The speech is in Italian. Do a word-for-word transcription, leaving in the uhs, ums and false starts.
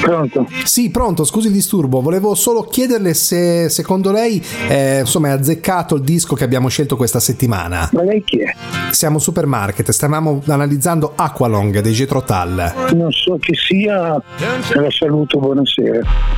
Pronto? Sì, pronto, scusi il disturbo, volevo solo chiederle se secondo lei eh, insomma è azzeccato il disco che abbiamo scelto questa settimana. Ma lei chi è? Siamo Supermarket, stavamo analizzando Aqualong dei Jethro Tull. Non so chi sia, la saluto, buonasera.